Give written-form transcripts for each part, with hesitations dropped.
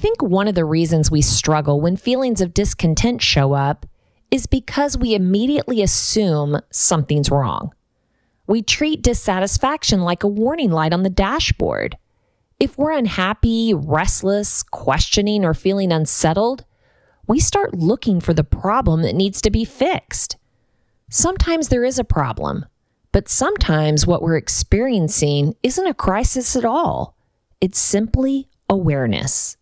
think one of the reasons we struggle when feelings of discontent show up is because we immediately assume something's wrong. We treat dissatisfaction like a warning light on the dashboard. If we're unhappy, restless, questioning, or feeling unsettled, we start looking for the problem that needs to be fixed. Sometimes there is a problem, but sometimes what we're experiencing isn't a crisis at all. It's simply awareness.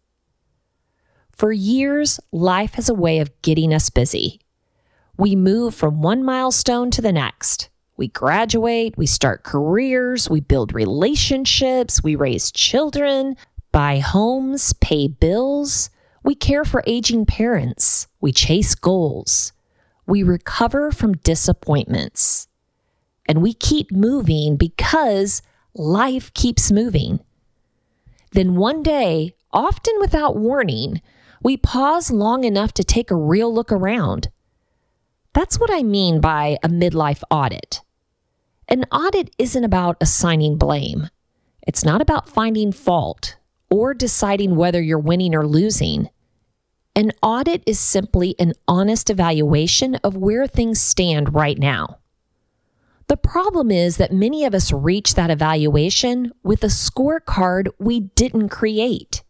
For years, life has a way of getting us busy. We move from one milestone to the next. We graduate, we start careers, we build relationships, we raise children, buy homes, pay bills. We care for aging parents. We chase goals. We recover from disappointments. And we keep moving because life keeps moving. Then one day, often without warning, we pause long enough to take a real look around. That's what I mean by a midlife audit. An audit isn't about assigning blame. It's not about finding fault or deciding whether you're winning or losing. An audit is simply an honest evaluation of where things stand right now. The problem is that many of us reach that evaluation with a scorecard we didn't create.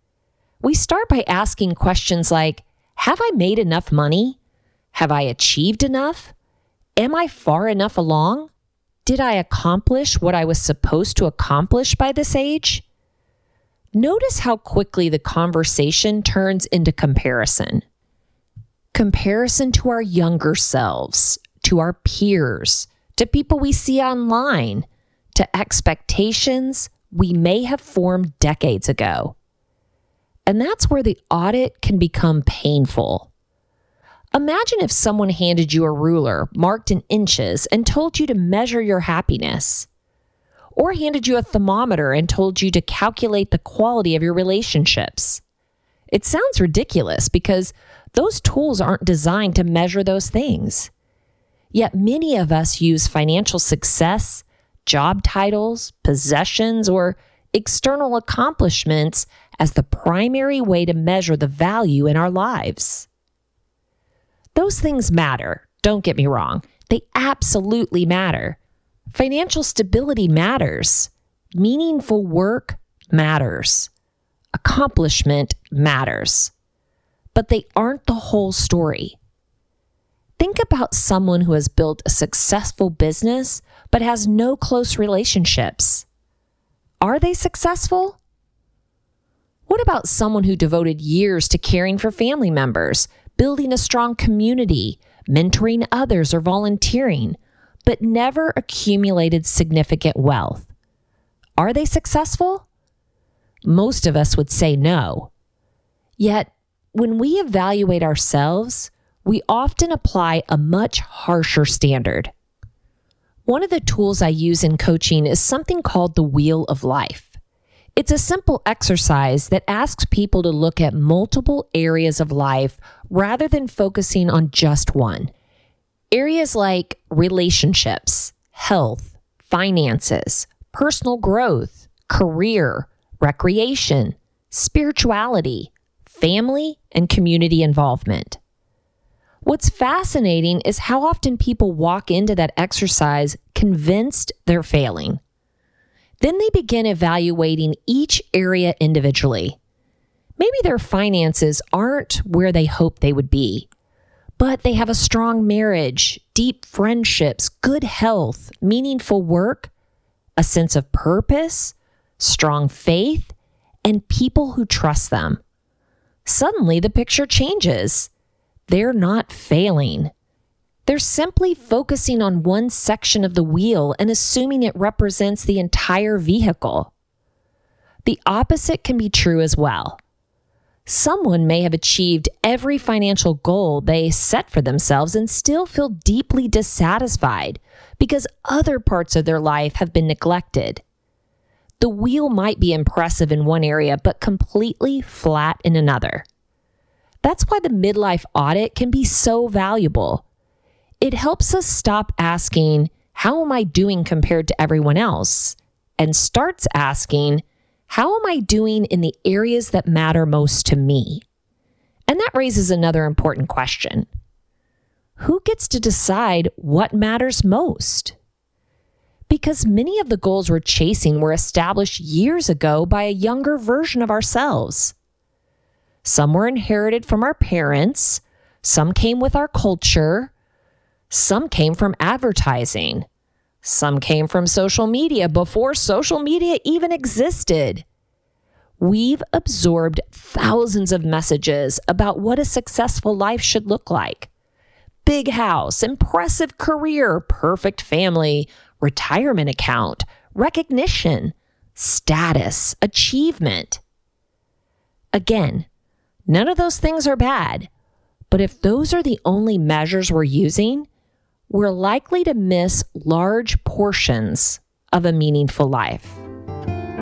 We start by asking questions like, have I made enough money? Have I achieved enough? Am I far enough along? Did I accomplish what I was supposed to accomplish by this age? Notice how quickly the conversation turns into comparison. Comparison to our younger selves, to our peers, to people we see online, to expectations we may have formed decades ago. And that's where the audit can become painful. Imagine if someone handed you a ruler marked in inches and told you to measure your happiness, or handed you a thermometer and told you to calculate the quality of your relationships. It sounds ridiculous because those tools aren't designed to measure those things. Yet many of us use financial success, job titles, possessions, or external accomplishments as the primary way to measure the value in our lives. Those things matter, don't get me wrong. They absolutely matter. Financial stability matters. Meaningful work matters. Accomplishment matters. But they aren't the whole story. Think about someone who has built a successful business but has no close relationships. Are they successful? What about someone who devoted years to caring for family members, building a strong community, mentoring others, or volunteering, but never accumulated significant wealth? Are they successful? Most of us would say no. Yet, when we evaluate ourselves, we often apply a much harsher standard. One of the tools I use in coaching is something called the Wheel of Life. It's a simple exercise that asks people to look at multiple areas of life rather than focusing on just one. Areas like relationships, health, finances, personal growth, career, recreation, spirituality, family, and community involvement. What's fascinating is how often people walk into that exercise convinced they're failing. Then they begin evaluating each area individually. Maybe their finances aren't where they hoped they would be, but they have a strong marriage, deep friendships, good health, meaningful work, a sense of purpose, strong faith, and people who trust them. Suddenly, the picture changes. They're not failing. They're simply focusing on one section of the wheel and assuming it represents the entire vehicle. The opposite can be true as well. Someone may have achieved every financial goal they set for themselves and still feel deeply dissatisfied because other parts of their life have been neglected. The wheel might be impressive in one area, but completely flat in another. That's why the midlife audit can be so valuable. It helps us stop asking, how am I doing compared to everyone else? And starts asking, How am I doing in the areas that matter most to me? And that raises another important question. Who gets to decide what matters most? Because many of the goals we're chasing were established years ago by a younger version of ourselves. Some were inherited from our parents, some came with our culture, some came from advertising, some came from social media before social media even existed. We've absorbed thousands of messages about what a successful life should look like. Big house, impressive career, perfect family, retirement account, recognition, status, achievement. Again, none of those things are bad, but if those are the only measures we're using, we're likely to miss large portions of a meaningful life.